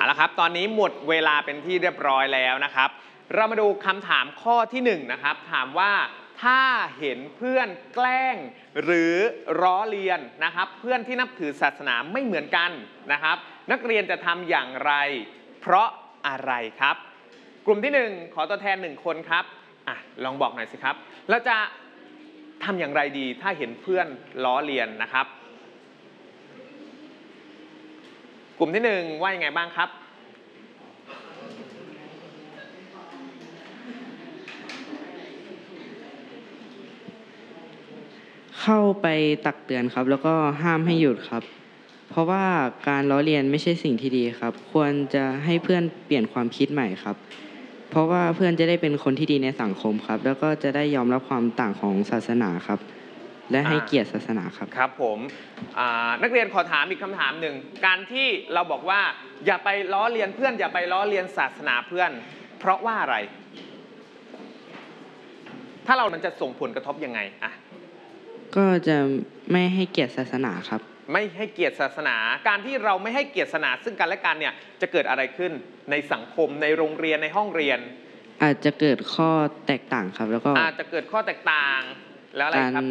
เอาละครับตอนนี้หมดเวลาเป็นที่เรียบร้อยแล้วนะครับเรามาดูคำถามข้อที่1นะครับถามว่าถ้าเห็นเพื่อนแกล้งหรือล้อเลียนนะครับเพื่อนที่นับถือศาสนาไม่เหมือนกันนะครับนักเรียนจะทำอย่างไรเพราะอะไรครับกลุ่มที่1ขอตัวแทน1คนครับลองบอกหน่อยสิครับเราจะทำอย่างไรดีถ้าเห็นเพื่อนล้อเลียนนะครับกลุ่มที่1ว่ายังไงบ้างครับเข้าไปตักเตือนครับแล้วก็ห้ามให้หยุดครับเพราะว่าการล้อเลียนไม่ใช่สิ่งที่ดีครับควรจะให้เพื่อนเปลี่ยนความคิดใหม่ครับเพราะว่าเพื่อนจะได้เป็นคนที่ดีในสังคมครับแล้วก็จะได้ยอมรับความต่างของศาสนาครับและให้เกียรติศาสนาครับครับผมนักเรียนขอถามอีกคำถามหนึ่งการที่เราบอกว่าอย่าไปล้อเลียนเพื่อนอย่าไปล้อเลียนศาสนาเพื่อนเพราะว่าอะไรถ้ามันจะส่งผลกระทบยังไงก็จะไม่ให้เกียรติศาสนาครับไม่ให้เกียรติศาสนาการที่เราไม่ให้เกียรติศาสนาซึ่งกันและกันเนี่ยจะเกิดอะไรขึ้นในสังคมในโรงเรียนในห้องเรียนอาจจะเกิดข้อแตกต่างครับแล้วก็อาจจะเกิดข้อแตกต่างแล้วอะไรครับ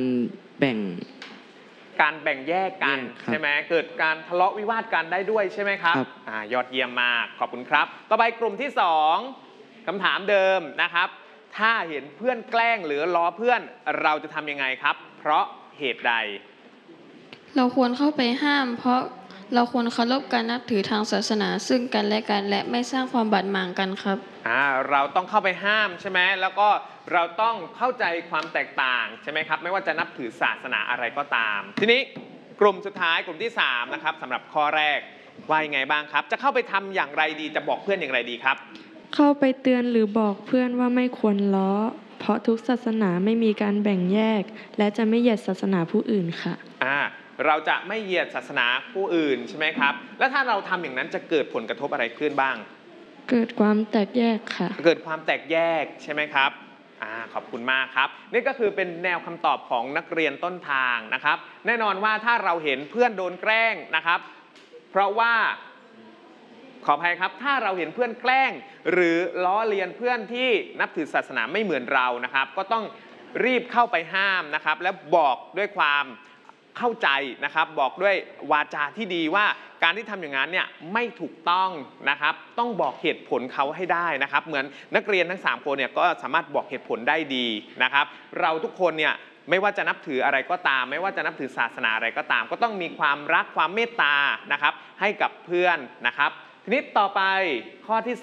การแบ่งแยกกันใช่ไหมเกิดการทะเลาะวิวาทกันได้ด้วยใช่ไหมครับยอดเยี่ยมมากขอบคุณครับต่อไปกลุ่มที่2คำถามเดิมนะครับถ้าเห็นเพื่อนแกล้งหรือล้อเพื่อนเราจะทำยังไงครับเพราะเหตุใดเราควรเข้าไปห้ามเพราะเราควรเคารพการนับถือทางศาสนาซึ่งกันและกันและไม่สร้างความบาดหมางกันครับเราต้องเข้าไปห้ามใช่ไหมแล้วก็เราต้องเข้าใจความแตกต่างใช่ไหมครับไม่ว่าจะนับถือศาสนาอะไรก็ตามทีนี้กลุ่มสุดท้ายกลุ่มที่3นะครับสำหรับข้อแรกว่ายังไงบ้างครับจะเข้าไปทำอย่างไรดีจะบอกเพื่อนอย่างไรดีครับเข้าไปเตือนหรือบอกเพื่อนว่าไม่ควรล้อเพราะทุกศาสนาไม่มีการแบ่งแยกและจะไม่เหยียดศาสนาผู้อื่นค่ะเราจะไม่เหยียดศาสนาผู้อื่นใช่ไหมครับแล้วถ้าเราทำอย่างนั้นจะเกิดผลกระทบอะไรขึ้นบ้างเกิดความแตกแยกค่ะเกิดความแตกแยกใช่ไหมครับขอบคุณมากครับนี่ก็คือเป็นแนวคำตอบของนักเรียนต้นทางนะครับแน่นอนว่าถ้าเราเห็นเพื่อนโดนแกล้งนะครับเพราะว่าขออภัยครับถ้าเราเห็นเพื่อนแกล้งหรือล้อเลียนเพื่อนที่นับถือศาสนาไม่เหมือนเรานะครับก็ต้องรีบเข้าไปห้ามนะครับและบอกด้วยความเข้าใจนะครับบอกด้วยวาจาที่ดีว่าการที่ทำอย่างนั้นเนี่ยไม่ถูกต้องนะครับต้องบอกเหตุผลเขาให้ได้นะครับเหมือนนักเรียนทั้ง3คนเนี่ยก็สามารถบอกเหตุผลได้ดีนะครับเราทุกคนเนี่ยไม่ว่าจะนับถืออะไรก็ตามไม่ว่าจะนับถือศาสนาอะไรก็ตามก็ต้องมีความรักความเมตตานะครับให้กับเพื่อนนะครับทีนี้ต่อไปข้อที่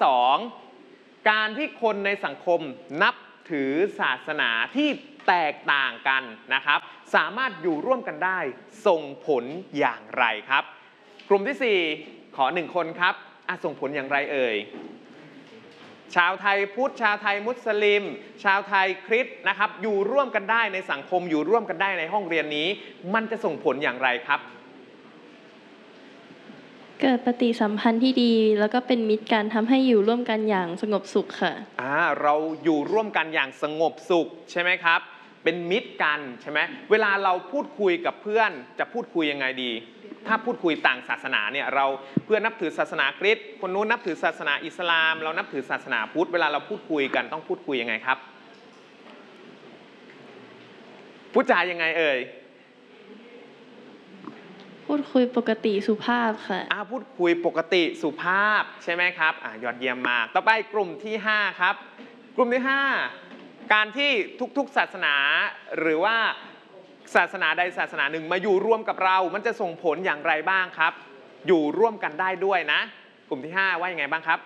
2การที่คนในสังคมนับถือศาสนาที่แตกต่างกันนะครับสามารถอยู่ร่วมกันได้ส่งผลอย่างไรครับกลุ่มที่4ขอ1คนครับส่งผลอย่างไรเอ่ยชาวไทยพุทธชาวไทยมุสลิมชาวไทยคริสต์นะครับอยู่ร่วมกันได้ในสังคมอยู่ร่วมกันได้ในห้องเรียนนี้มันจะส่งผลอย่างไรครับเกิดปฏิสัมพันธ์ที่ดีแล้วก็เป็นมิตรกันทำให้อยู่ร่วมกันอย่างสงบสุขค่ะเราอยู่ร่วมกันอย่างสงบสุขใช่ไหมครับเป็นมิตรกันใช่ไหมเวลาเราพูดคุยกับเพื่อนจะพูดคุยยังไงดีถ้าพูดคุยต่างศาสนาเนี่ยเราเพื่อนนับถือศาสนาคริสต์คนนู้นนับถือศาสนาอิสลามเรานับถือศาสนาพุทธเวลาเราพูดคุยกันต้องพูดคุยยังไงครับพูดจายังไงเอ่ยพูดคุยปกติสุภาพค่ะพูดคุยปกติสุภาพใช่ไหมครับยอดเยี่ยมมากต่อไปกลุ่มที่5ครับกลุ่มที่5การที่ทุกๆศาสนาหรือว่าศาสนาใดศาสนาหนึ่งมาอยู่ร่วมกับเรามันจะส่งผลอย่างไรบ้างครับอยู่ร่วมกันได้ด้วยนะกลุ่มที่5ว่ายังไงบ้างครับ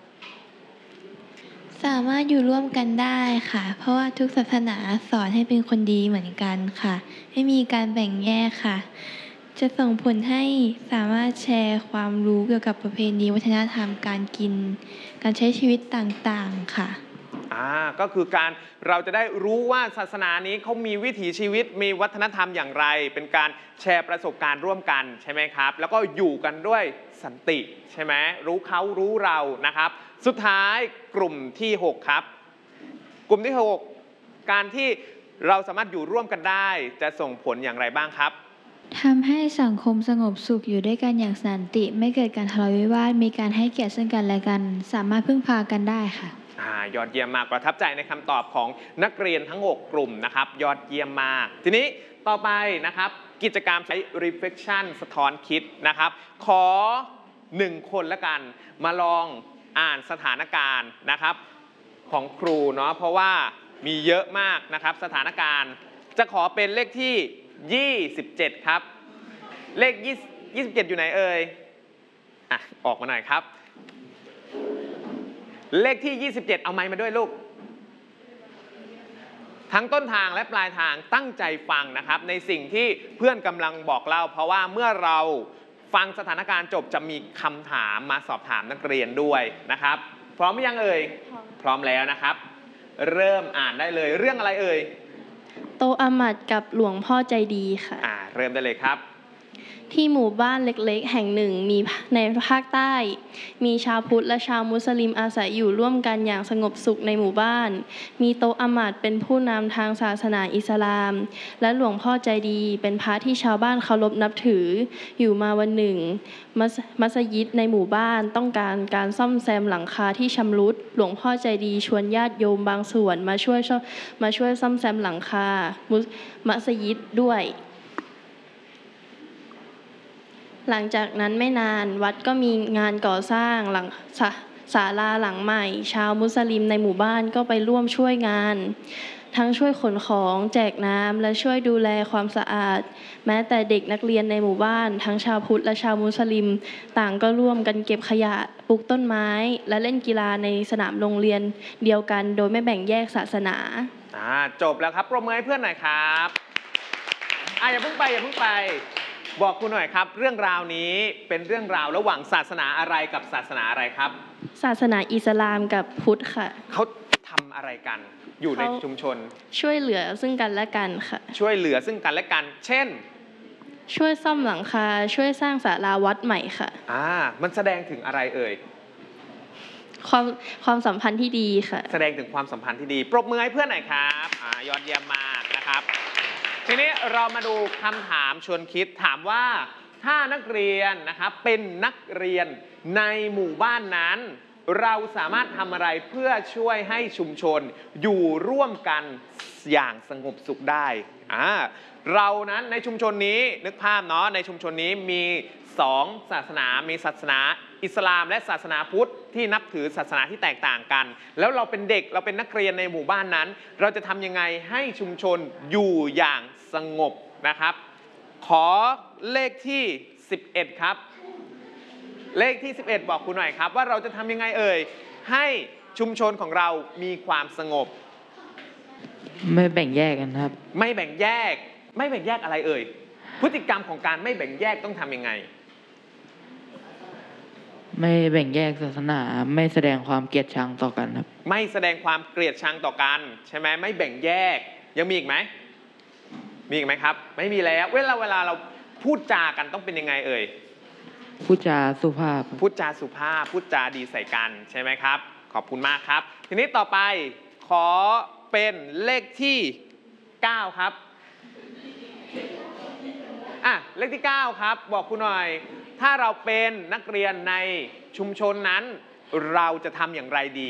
สามารถอยู่ร่วมกันได้ค่ะเพราะว่าทุกศาสนาสอนให้เป็นคนดีเหมือนกันค่ะไม่มีการแบ่งแยกค่ะจะส่งผลให้สามารถแชร์ความรู้เกี่ยวกับประเพณีวัฒนธรรมการกินการใช้ชีวิตต่างๆค่ะก็คือการเราจะได้รู้ว่าศาสนานี้เขามีวิถีชีวิตมีวัฒนธรรมอย่างไรเป็นการแชร์ประสบการณ์ร่วมกันใช่ไหมครับแล้วก็อยู่กันด้วยสันติใช่ไหมรู้เขารู้เรานะครับสุดท้ายกลุ่มที่6ครับกลุ่มที่6การที่เราสามารถอยู่ร่วมกันได้จะส่งผลอย่างไรบ้างครับทำให้สังคมสงบสุขอยู่ด้วยกันอย่างสันติ ไม่เกิดการทะเลาะวิวาทมีการให้เกียรติซึ่งกันและกัน สามารถพึ่งพากันได้ค่ะยอดเยี่ยมมากประทับใจในคำตอบของนักเรียนทั้ง 6 กลุ่มนะครับยอดเยี่ยมมาก ทีนี้ต่อไปนะครับกิจกรรมใช้ reflection สะท้อนคิดนะครับขอ 1 คนละกันมาลองอ่านสถานการณ์นะครับของครูเนาะเพราะว่ามีเยอะมากนะครับสถานการณ์จะขอเป็นเลขที่ 27 ครับเลข27อยู่ไหนเอ่ยออกมาหน่อยครับเลขที่ 27 เอาไมค์มาด้วยลูกทั้งต้นทางและปลายทางตั้งใจฟังนะครับในสิ่งที่เพื่อนกำลังบอกเล่าเพราะว่าเมื่อเราฟังสถานการณ์จบจะมีคำถามมาสอบถามนักเรียนด้วยนะครับพร้อมหรือยังเอ่ยพร้อมแล้วนะครับเริ่มอ่านได้เลยเรื่องอะไรเอ่ยโตอามัดกับหลวงพ่อใจดีค่ะเริ่มได้เลยครับที่หมู่บ้านเล็กๆแห่งหนึ่งมีในภาคใต้มีชาวพุทธและชาวมุสลิมอาศัยอยู่ร่วมกันอย่างสงบสุขในหมู่บ้านมีโตอามัดเป็นผู้นำทางศาสนาอิสลามและหลวงพ่อใจดีเป็นพระที่ชาวบ้านเคารพนับถืออยู่มาวันหนึ่งมัสยิดในหมู่บ้านต้องการซ่อมแซมหลังคาที่ชำรุดหลวงพ่อใจดีชวนญาติโยมบางส่วนมาช่วยซ่อมแซมหลังคามัสยิดด้วยหลังจากนั้นไม่นานวัดก็มีงานก่อสร้างหลังศาลาหลังใหม่ชาวมุสลิมในหมู่บ้านก็ไปร่วมช่วยงานทั้งช่วยขนของแจกน้ำและช่วยดูแลความสะอาดแม้แต่เด็กนักเรียนในหมู่บ้านทั้งชาวพุทธและชาวมุสลิมต่างก็ร่วมกันเก็บขยะปลูกต้นไม้และเล่นกีฬาในสนามโรงเรียนเดียวกันโดยไม่แบ่งแยกศาสนาจบแล้วครับปรบมือให้เพื่อนหน่อยครับอย่าเพิ่งไปบอกคุณหน่อยครับเรื่องราวนี้เป็นเรื่องราวระหว่างศาสนาอะไรกับศาสนาอะไรครับศาสนาอิสลามกับพุทธค่ะเขาทำอะไรกันอยู่ในชุมชนช่วยเหลือซึ่งกันและกันค่ะช่วยเหลือซึ่งกันและกันเช่นช่วยซ่อมหลังคาช่วยสร้างศาลาวัดใหม่ค่ะมันแสดงถึงอะไรเอ่ยความสัมพันธ์ที่ดีค่ะแสดงถึงความสัมพันธ์ที่ดีปรบมือให้เพื่อนหน่อยครับยอดเยี่ยมมากนะครับทีนี้เรามาดูคำถามชวนคิดถามว่าถ้านักเรียนนะครับเป็นนักเรียนในหมู่บ้านนั้นเราสามารถทำอะไรเพื่อช่วยให้ชุมชนอยู่ร่วมกันอย่างสงบสุขได้เรานั้นในชุมชนนี้นึกภาพเนาะในชุมชนนี้มี2ศาสนามีศาสนาอิสลามและศาสนาพุทธที่นับถือศาสนาที่แตกต่างกันแล้วเราเป็นเด็กเราเป็นนักเรียนในหมู่บ้านนั้นเราจะทำยังไงให้ชุมชนอยู่อย่างสงบนะครับขอเลขที่11ครับเลขที่11บอกคุณหน่อยครับว่าเราจะทำยังไงเอ่ยให้ชุมชนของเรามีความสงบไม่แบ่งแยกกันครับไม่แบ่งแยกอะไรเอ่ยพฤติกรรมของการไม่แบ่งแยกต้องทำยังไงไม่แบ่งแยกศาสนาไม่แสดงความเกลียดชังต่อกันครับไม่แสดงความเกลียดชังต่อกันใช่ไหมไม่แบ่งแยกยังมีอีกไหมครับไม่มีแล้วเวลาเราพูดจากันต้องเป็นยังไงเอ่ยพูดจาสุภาพพูดจาดีใส่กันใช่ไหมครับขอบคุณมากครับทีนี้ต่อไปขอเป็นเลขที่9ครับเลขที่9ครับบอกคุณหน่อยถ้าเราเป็นนักเรียนในชุมชนนั้นเราจะทำอย่างไรดี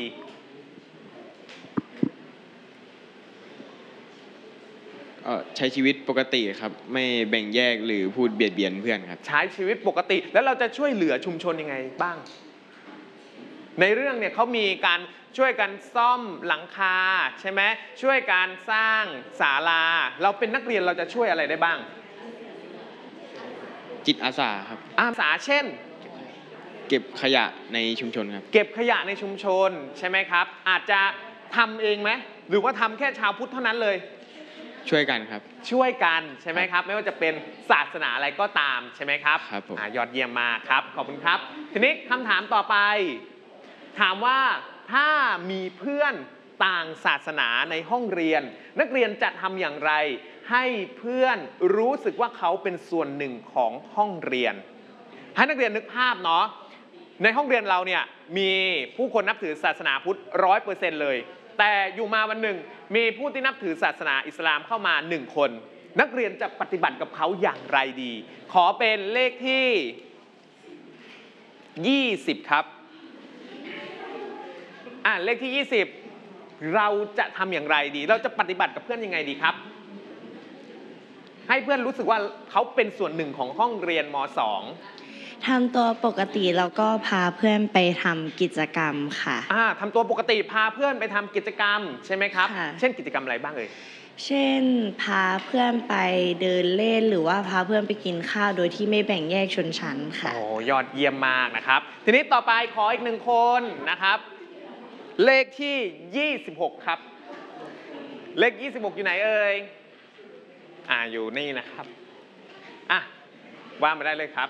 ใช้ชีวิตปกติครับไม่แบ่งแยกหรือพูดเบียดเบียนเพื่อนครับใช้ชีวิตปกติแล้วเราจะช่วยเหลือชุมชนยังไงบ้างในเรื่องเนี่ยเขามีการช่วยกันซ่อมหลังคาใช่ไหมช่วยการสร้างศาลาเราเป็นนักเรียนเราจะช่วยอะไรได้บ้างจิตอาสาครับอาสาเช่นเก็บขยะในชุมชนครับเก็บขยะในชุมชนใช่ไหมครับอาจจะทำเองไหมหรือว่าทำแค่ชาวพุทธเท่านั้นเลยช่วยกันครับช่วยกันใช่ไหมครับไม่ว่าจะเป็นศาสนาอะไรก็ตามใช่ไหมครับครับผมยอดเยี่ยมมากครับขอบคุณครับทีนี้คำถามต่อไปถามว่าถ้ามีเพื่อนต่างศาสนาในห้องเรียนนักเรียนจะทำอย่างไรให้เพื่อนรู้สึกว่าเขาเป็นส่วนหนึ่งของห้องเรียนให้นักเรียนนึกภาพเนาะในห้องเรียนเราเนี่ยมีผู้คนนับถือศาสนาพุทธ 100% เลยแต่อยู่มาวันหนึ่งมีผู้ที่นับถือศาสนาอิสลามเข้ามา1คนนักเรียนจะปฏิบัติกับเขาอย่างไรดี ขอเป็นเลขที่ 20 ครับเลขที่ 20 เราจะทำอย่างไรดีเราจะปฏิบัติกับเพื่อนยังไงดีครับให้เพื่อนรู้สึกว่าเขาเป็นส่วนหนึ่งของห้องเรียนม.2 ทำตัวปกติแล้วก็พาเพื่อนไปทำกิจกรรมค่ะทำตัวปกติพาเพื่อนไปทำกิจกรรมใช่ไหมครับเช่นกิจกรรมอะไรบ้างเช่นพาเพื่อนไปเดินเล่นหรือว่าพาเพื่อนไปกินข้าวโดยที่ไม่แบ่งแยกชนชั้นค่ะโอ้ยอดเยี่ยมมากนะครับทีนี้ต่อไปขออีก1 คนนะครับเลขที่ 26 ครับเลข 26 อยู่ไหนเอ่ยอยู่นี่นะครับว่ามาได้เลยครับ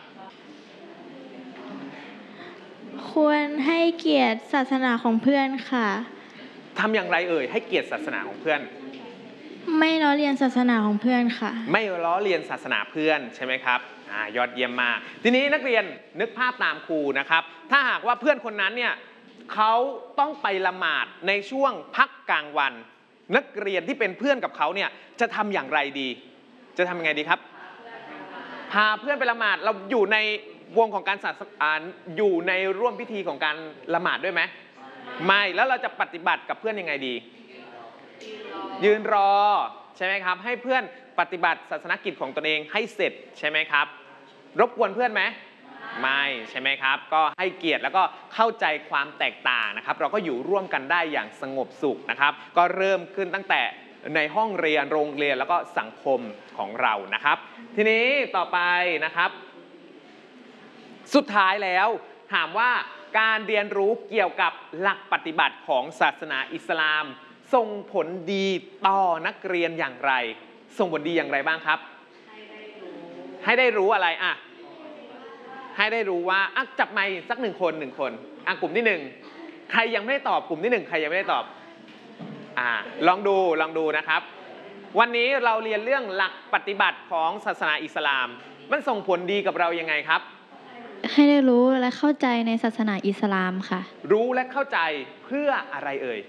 ควรให้เกียรติศาสนาของเพื่อนค่ะทำอย่างไรเอ่ยให้เกียรติศาสนาของเพื่อนไม่ล้อเลียนศาสนาของเพื่อนค่ะไม่ล้อเลียนศาสนาเพื่อนใช่ไหมครับยอดเยี่ยมมากทีนี้นักเรียนนึกภาพตามครูนะครับถ้าหากว่าเพื่อนคนนั้นเนี่ยเขาต้องไปละหมาดในช่วงพักกลางวันนักเรียนที่เป็นเพื่อนกับเขาเนี่ยจะทำอย่างไรดีจะทำยังไงดีครับพาเพื่อนไปละหมาดเราอยู่ในวงของการศาสนาอยู่ในร่วมพิธีของการละหมาดด้วยไหมไม่แล้วเราจะปฏิบัติกับเพื่อนยังไงดียืนรอใช่ไหมครับให้เพื่อนปฏิบัติศาสนกิจของตนเองให้เสร็จใช่ไหมครับรบกวนเพื่อนไหมไม่ใช่ไหมครับก็ให้เกียรติแล้วก็เข้าใจความแตกต่างนะครับเราก็อยู่ร่วมกันได้อย่างสงบสุขนะครับก็เริ่มขึ้นตั้งแต่ในห้องเรียนโรงเรียนแล้วก็สังคมของเรานะครับทีนี้ต่อไปนะครับสุดท้ายแล้วถามว่าการเรียนรู้เกี่ยวกับหลักปฏิบัติของศาสนาอิสลามส่งผลดีต่อนักเรียนอย่างไรส่งผลดีอย่างไรบ้างครับให้ได้รู้อะไรให้ได้รู้ว่าจับไมค์สัก1 คนกลุ่มที่1ใครยังไม่ได้ตอบกลุ่มที่1ใครยังไม่ได้ตอบลองดูนะครับวันนี้เราเรียนเรื่องหลักปฏิบัติของศาสนาอิสลามมันส่งผลดีกับเรายังไงครับให้ได้รู้และเข้าใจในศาสนาอิสลามค่ะรู้และเข้าใจเพื่ออะไรเอ่ย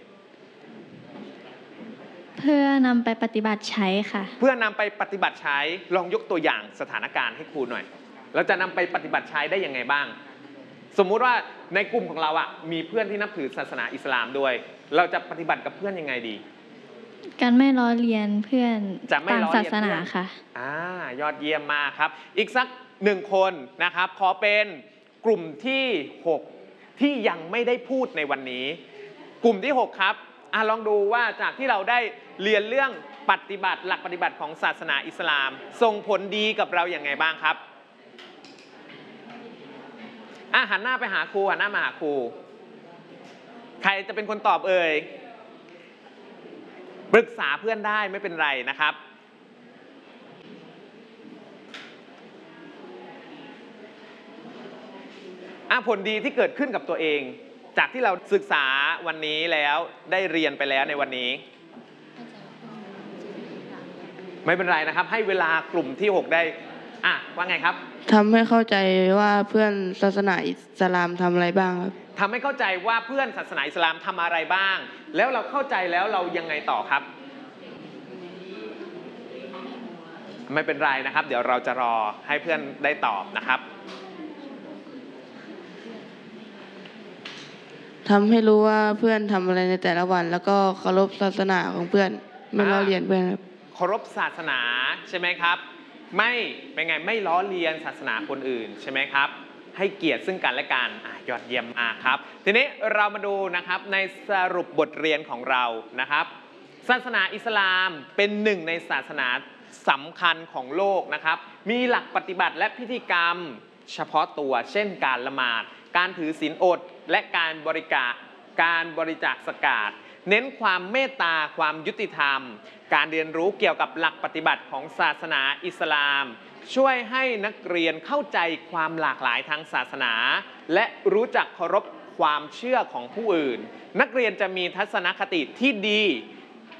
เพื่อนำไปปฏิบัติใช้ค่ะเพื่อนำไปปฏิบัติใช้ลองยกตัวอย่างสถานการณ์ให้ครูหน่อยเราจะนำไปปฏิบัติใช้ได้ยังไงบ้างสมมุติว่าในกลุ่มของเรามีเพื่อนที่นับถือศาสนาอิสลามด้วยเราจะปฏิบัติกับเพื่อนยังไงดีการไม่ล้อเลียนเพื่อนต่างศาสนาค่ะยอดเยี่ยมมากครับอีกสัก1 คนนะครับขอเป็นกลุ่มที่6ที่ยังไม่ได้พูดในวันนี้กลุ่มที่6ครับลองดูว่าจากที่เราได้เรียนเรื่องปฏิบัติหลักปฏิบัติของศาสนาอิสลามส่งผลดีกับเราอย่างไงบ้างครับหันหน้าไปหาครูหันหน้ามาหาครูใครจะเป็นคนตอบเอ่ยปรึกษาเพื่อนได้ไม่เป็นไรนะครับผลดีที่เกิดขึ้นกับตัวเองจากที่เราศึกษาวันนี้แล้วได้เรียนไปแล้วในวันนี้ไม่เป็นไรนะครับให้เวลากลุ่มที่6ได้ว่าไงครับทำให้เข้าใจว่าเพื่อนศาสนาอิสลามทำอะไรบ้างครับทำให้เข้าใจว่าเพื่อนศาสนาอิสลามทำอะไรบ้างแล้วเราเข้าใจแล้วเรายังไงต่อครับไม่เป็นไรนะครับเดี๋ยวเราจะรอให้เพื่อนได้ตอบนะครับทำให้รู้ว่าเพื่อนทำอะไรในแต่ละวันแล้วก็เคารพศาสนาของเพื่อนไม่ล้อเลียนเพื่อนครับเคารพศาสนาใช่ไหมครับไม่เป็นไงไม่ล้อเลียนศาสนาคนอื่นใช่ไหมครับให้เกียรติซึ่งกันและกันยอดเยี่ยมมากครับทีนี้เรามาดูนะครับในสรุปบทเรียนของเรานะครับศาสนาอิสลามเป็น1ในศาสนาสำคัญของโลกนะครับมีหลักปฏิบัติและพิธีกรรมเฉพาะตัวเช่นการละหมาดการถือศีลอดและการบริจาคซะกาตเน้นความเมตตาความยุติธรรมการเรียนรู้เกี่ยวกับหลักปฏิบัติของศาสนาอิสลามช่วยให้นักเรียนเข้าใจความหลากหลายทางศาสนาและรู้จักเคารพความเชื่อของผู้อื่นนักเรียนจะมีทัศนคติที่ดี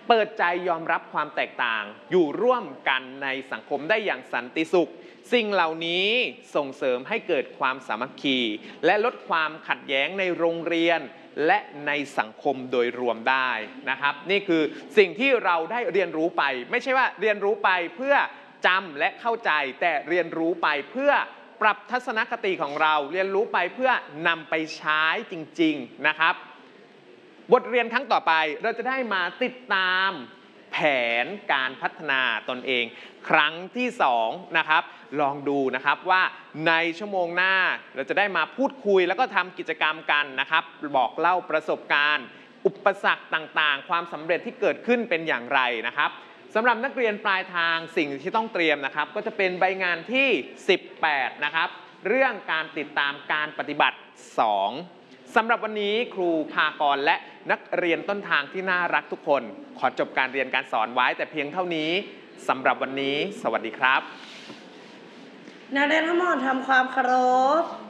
เปิดใจยอมรับความแตกต่างอยู่ร่วมกันในสังคมได้อย่างสันติสุขสิ่งเหล่านี้ส่งเสริมให้เกิดความสามัคคีและลดความขัดแย้งในโรงเรียนและในสังคมโดยรวมได้นะครับนี่คือสิ่งที่เราได้เรียนรู้ไปไม่ใช่ว่าเรียนรู้ไปเพื่อจำและเข้าใจแต่เรียนรู้ไปเพื่อปรับทัศนคติของเราเรียนรู้ไปเพื่อนำไปใช้จริงๆนะครับบทเรียนครั้งต่อไปเราจะได้มาติดตามแผนการพัฒนาตนเองครั้งที่2นะครับลองดูนะครับว่าในชั่วโมงหน้าเราจะได้มาพูดคุยแล้วก็ทำกิจกรรมกันนะครับบอกเล่าประสบการณ์อุปสรรคต่างๆความสำเร็จที่เกิดขึ้นเป็นอย่างไรนะครับสำหรับนักเรียนปลายทางสิ่งที่ต้องเตรียมนะครับก็จะเป็นใบงานที่18นะครับเรื่องการติดตามการปฏิบัติ2สำหรับวันนี้ครูภากรและนักเรียนต้นทางที่น่ารักทุกคนขอจบการเรียนการสอนไว้แต่เพียงเท่านี้สำหรับวันนี้สวัสดีครับนักเรียนทั้งหมดทำความเคารพ